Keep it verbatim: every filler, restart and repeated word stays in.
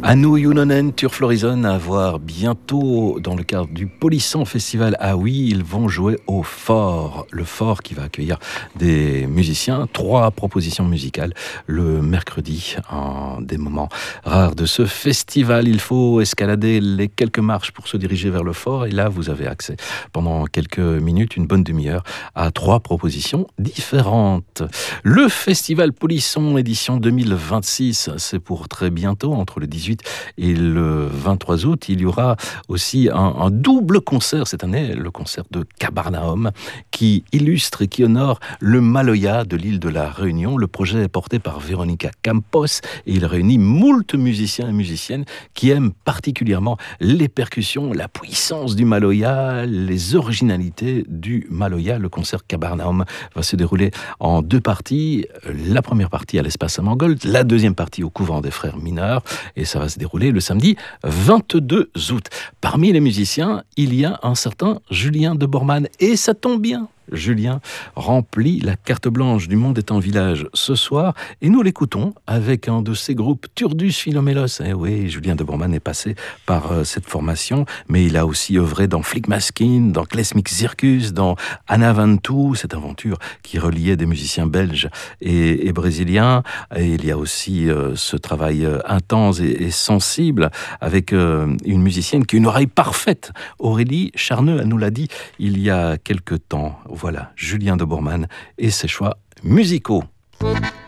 Hannu Junnonen, Turflorison à voir bientôt dans le cadre du Polisson Festival. Ah oui, ils vont jouer au Fort. Le Fort qui va accueillir des musiciens. Trois propositions musicales le mercredi. En des moments rares de ce festival, il faut escalader les quelques marches pour se diriger vers le Fort. Et là, vous avez accès pendant quelques minutes, une bonne demi-heure, à trois propositions différentes. Le Festival Polisson édition deux mille vingt-six, c'est pour très bientôt, entre le dix-huit et le vingt-trois août. Il y aura aussi un, un double concert cette année, le concert de Cabarnaum, qui illustre et qui honore le Maloya de l'île de la Réunion. Le projet est porté par Véronica Campos et il réunit moult musiciens et musiciennes qui aiment particulièrement les percussions, la puissance du Maloya, les originalités du Maloya. Le concert Cabarnaum va se dérouler en deux parties. La première partie à l'espace à Mangold, la deuxième partie au couvent des frères mineurs, et ça va se dérouler le samedi vingt-deux août. Parmi les musiciens, il y a un certain Julien de Bormann, et ça tombe bien. Julien remplit la carte blanche du Monde est un village ce soir et nous l'écoutons avec un de ses groupes Turdus Philomélos. Eh oui, Julien de Bormann est passé par euh, cette formation, mais il a aussi œuvré dans Flickmaskin, dans Klesmik Circus, dans Anna Vantou, cette aventure qui reliait des musiciens belges et, et brésiliens. Et il y a aussi euh, ce travail euh, intense et, et sensible avec euh, une musicienne qui a une oreille parfaite. Aurélie Charneux, elle nous l'a dit il y a quelque temps. Voilà, Julien de Bormann et ses choix musicaux.